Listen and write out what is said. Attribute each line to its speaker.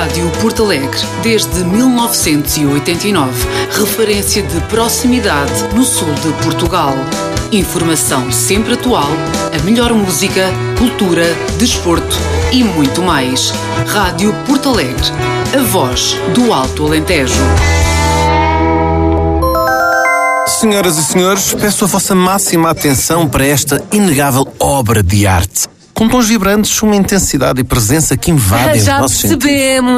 Speaker 1: Rádio Porto Alegre, desde 1989, referência de proximidade no sul de Portugal. Informação sempre atual, a melhor música, cultura, desporto e muito mais. Rádio Porto Alegre, a voz do Alto Alentejo.
Speaker 2: Senhoras e senhores, peço a vossa máxima atenção para esta inegável obra de arte. Com tons vibrantes, uma intensidade e presença que invadem os nossos sentidos.
Speaker 3: Já percebemos.